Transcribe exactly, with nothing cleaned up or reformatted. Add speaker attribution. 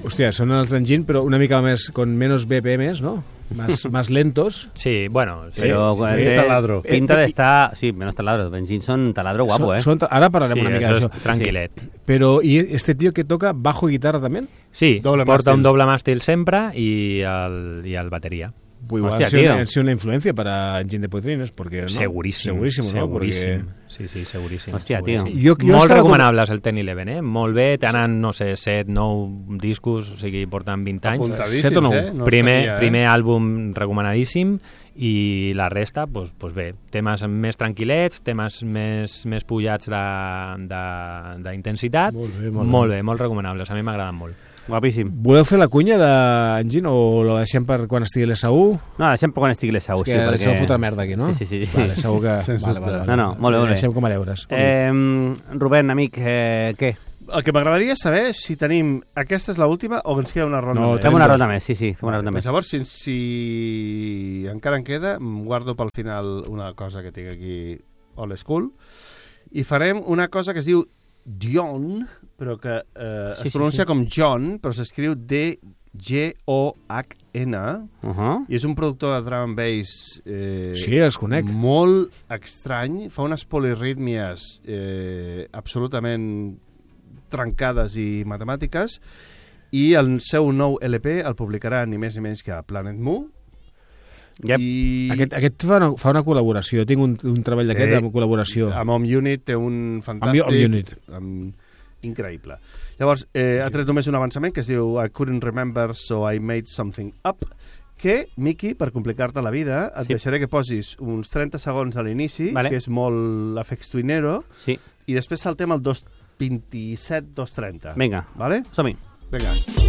Speaker 1: Hòstia, són els d'engine, però una mica més, con menos B P Ms, ¿no? Más, más lentos.
Speaker 2: Sí, bueno... Sí,
Speaker 3: pero
Speaker 2: sí,
Speaker 3: sí,
Speaker 2: sí.
Speaker 3: taladro. Pinta de estar... Sí, menos taladro. Engine son taladro guapo,
Speaker 1: Son,
Speaker 3: ¿eh?
Speaker 1: son, ahora parlarem
Speaker 2: sí,
Speaker 1: una mica d'això.
Speaker 2: Tranquil·let.
Speaker 1: Sí. Pero, ¿y este tío que toca bajo y guitarra también?
Speaker 2: Sí,
Speaker 4: doble
Speaker 2: porta
Speaker 4: màstil.
Speaker 2: un doble màstil sempre i el, i el bateria.
Speaker 1: Pues igual
Speaker 3: Hostia,
Speaker 1: ha, sido
Speaker 3: tío.
Speaker 1: una, ha sido una influencia para Engine de Poitrines, porque... ¿no?
Speaker 2: Seguríssim.
Speaker 1: Seguríssim, ¿no?
Speaker 2: Seguríssim.
Speaker 1: Porque...
Speaker 2: Sí, sí, seguríssim.
Speaker 3: Hòstia,
Speaker 2: seguríssim.
Speaker 3: tio.
Speaker 1: Jo, jo
Speaker 2: Molt
Speaker 1: estava
Speaker 2: recomanables el Ten Eleven, eh? Molt bé, tenen, no sé, set, nou discos, o sigui, porten vint anys.
Speaker 4: Apuntadíssims,
Speaker 1: set o nou?
Speaker 4: eh? No
Speaker 2: primer,
Speaker 4: sabia, eh?
Speaker 2: primer àlbum recomanadíssim i la resta, pues, pues bé, temes més tranquil·lets, temes més, més pujats d'intensitat,
Speaker 1: Molt bé, molt
Speaker 2: molt
Speaker 1: bé.
Speaker 2: bé, molt recomanables, a mi m'agraden molt.
Speaker 3: Guapíssim.
Speaker 1: Voleu fer la cunya d'Engine o lo deixem per quan estigui l'S U?
Speaker 3: No, deixem quan estigui l'S U, sí,
Speaker 1: Que
Speaker 3: perquè...
Speaker 1: s'ho fotre merda aquí, no?
Speaker 3: Sí, sí, sí.
Speaker 1: Vale, segur que...
Speaker 4: Sense
Speaker 1: vale,
Speaker 4: dubte.
Speaker 1: vale, vale.
Speaker 3: No, no, molt bé, molt bé.
Speaker 1: Deixem com a deures.
Speaker 3: Eh, Rubén, amic, eh, què?
Speaker 4: El que m'agradaria saber és si tenim... Aquesta és l'última o ens queda una ronda
Speaker 1: No,
Speaker 4: més?
Speaker 3: Fem una
Speaker 1: dos.
Speaker 3: ronda més, sí, sí, fem una ronda
Speaker 4: Pues
Speaker 3: més.
Speaker 4: llavors, si, si encara en queda, em guardo pel final una cosa que tinc aquí old school i farem una cosa que es diu Dion, però que eh,
Speaker 3: Sí,
Speaker 4: es
Speaker 3: sí,
Speaker 4: pronuncia
Speaker 3: sí.
Speaker 4: com John, però s'escriu D G O H N,
Speaker 3: Uh -huh.
Speaker 4: i és un productor de drum and bass eh,
Speaker 1: Sí, els conec.
Speaker 4: molt estrany, fa unes polirítmies eh, absolutament trencades i matemàtiques, i el seu nou L P el publicarà ni més ni menys que Planet Mu.
Speaker 3: Yep.
Speaker 4: I
Speaker 1: Aquest, aquest fa, una, fa una col·laboració. Tinc un, un treball d'aquest
Speaker 4: Sí.
Speaker 1: amb col·laboració.
Speaker 4: amb Home Unit té un fantàstic...
Speaker 1: Home Unit.
Speaker 4: Amb, increïble. Llavors, eh, ha tret només un avançament que es diu I couldn't remember, so I made something up, que, Miqui, per complicar-te la vida, et
Speaker 3: Sí.
Speaker 4: deixaré que posis uns trenta segons a l'inici,
Speaker 3: Vale.
Speaker 4: que és molt Afex Twinero,
Speaker 3: Sí,
Speaker 4: i després saltem al dos vint-i-set dos trenta.
Speaker 3: vinga,
Speaker 4: Vale?
Speaker 3: som-hi.
Speaker 4: Vinga.